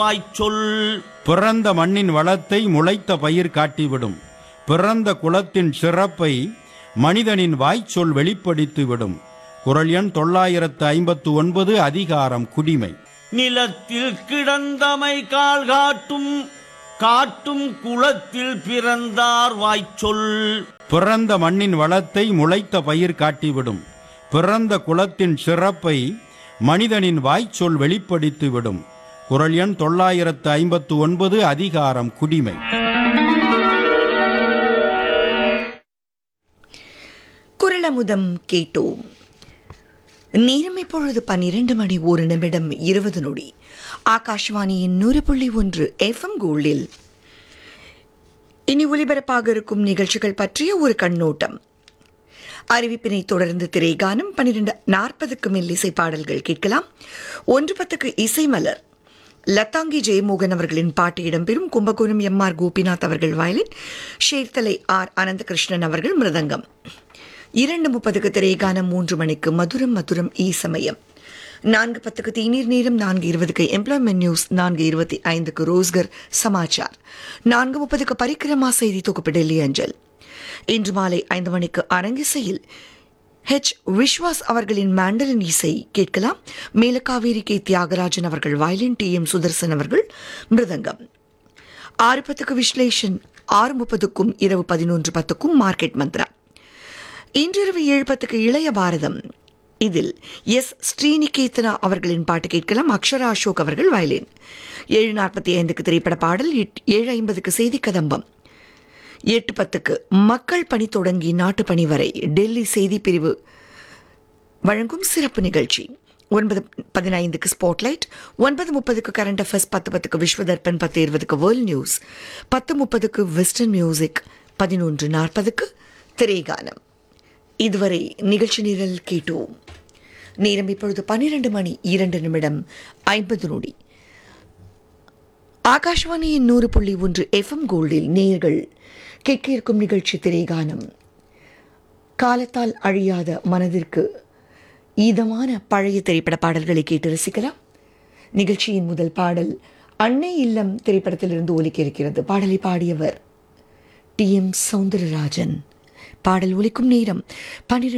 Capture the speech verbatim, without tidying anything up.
வாய்ச்சொல். பிறந்த மண்ணின் வளத்தை முளைத்த பயிர் காட்டிவிடும். பிறந்த குலத்தின் சிறப்பை மனிதனின் வாய்ச்சொல் வெளிப்படுத்திவிடும். குறள் எண் தொள்ளாயிரத்து ஐம்பத்து ஒன்பது. அதிகாரம் குடிமை. நிலத்தில் கிடந்தமை கால் காட்டும் காட்டும் குளத்தில் பிறந்தார் வாய்ச்சொல். பிறந்த மண்ணின் வளத்தை முளைத்த பயிர் காட்டிவிடும். பிறந்த குலத்தின் சிறப்பை மனிதனின் வாய்ச்சொல் வெளிப்படுத்திவிடும். குறள் எண் தொள்ளாயிரத்து ஐம்பத்து ஒன்பது. அதிகாரம் குடிமை. குறளமுதம் கேட்டோம். நேரம் இப்பொழுது பன்னிரண்டு மணி ஒரு நிமிடம் இருபது நொடி. ஆகாஷ்வாணியின் நூறு புள்ளி ஒன்று எஃப்எம் கோல்டில் இனி ஒலிபரப்பாக இருக்கும் நிகழ்ச்சிகள் பற்றிய ஒரு கண்ணோட்டம். அறிவிப்பினை தொடர்ந்து திரைகானம். பன்னிரண்டு நாற்பதுக்கு மெல்லிசை பாடல்கள் கேட்கலாம். ஒன்று பத்துக்கு இசை மலர். லத்தாங்கி ஜெயமோகன் அவர்களின் பாட்டு இடம்பெறும். கும்பகோணம் எம் ஆர் கோபிநாத் அவர்கள் வயலின், ஷேர்தலை ஆர் அனந்தகிருஷ்ணன் அவர்கள் மிருதங்கம். இரண்டு முப்பதுக்கு திரைகானம். மூன்று மணிக்கு மதுரம் மதுரம் ஈ சமயம். நான்கு பத்துக்கு தீநீர் நேரம். நான்கு இருபதுக்கு எம்ப்ளாய்மெண்ட் நியூஸ். நான்கு இருபத்தி ஐந்துக்கு ரோஸ்கர் சமாச்சார். நான்கு முப்பதுக்கு பரிக்கிரமா செய்தி தொகுப்பு டெல்லி அஞ்சல். இன்று மாலை ஐந்து மணிக்கு அரங்கிசையில் ஹெச் விஸ்வாஸ் அவர்களின் மாண்டலின் இசை கேட்கலாம். மேலக்காவேரி கே தியாகராஜன் அவர்கள் வயலின், டி எம் சுதர்சன் அவர்கள் மிருதங்கம். ஆறு பத்துக்கு விஸ்லேஷன். ஆறு முப்பதுக்கும் இரவு பதினொன்று பத்துக்கும் மார்க்கெட் மந்த்ரா. இன்றிரவு ஏழு பத்துக்கு இளைய பாரதம். இதில் எஸ் ஸ்ரீநிகேதனா அவர்களின் பாட்டு கேட்கலாம். அக்ஷரா அசோக் அவர்கள் வயலின். ஏழு நாற்பத்தி ஐந்துக்கு திரைப்பட பாடல். ஏழு ஐம்பதுக்கு செய்தி கதம்பம். எட்டு பத்துக்கு மக்கள் பணி தொடங்கி நாட்டு பணி வரை டெல்லி செய்தி பிரிவு வழங்கும் சிறப்பு நிகழ்ச்சி. ஒன்பது பதினைந்துக்கு ஸ்பாட்லைட். ஒன்பது முப்பதுக்கு கரண்ட் அஃபேர்ஸ். பத்து பத்துக்கு விஸ்வதர்பன். பத்து இருபதுக்கு வேர்ல்ட் நியூஸ். பத்து முப்பதுக்கு வெஸ்டர்ன் மியூசிக். பதினொன்று நாற்பதுக்கு திரைகானம். இதுவரை நிகழ்ச்சி நிரல் கேட்டோம். நேரம் இப்பொழுது பன்னிரண்டு மணி இரண்டு நிமிடம் ஐம்பது நொடி. ஆகாஷ்வாணியின் நூறு புள்ளி ஒன்று எஃப்எம் கோல்டில் நேயர்கள் கேட்க இருக்கும் நிகழ்ச்சி திரைகானம். காலத்தால் அழியாத மனதிற்கு ஈதமான பழைய திரைப்பட பாடல்களை கேட்டு ரசிக்கலாம். நிகழ்ச்சியின் முதல் பாடல் அன்னை இல்லம் திரைப்படத்திலிருந்து ஒலிக்க இருக்கிறது. பாடலை பாடியவர் டி எம் சௌந்தரராஜன். பாடல் ஒலிக்கும் நேரம் பன்னிரண்டு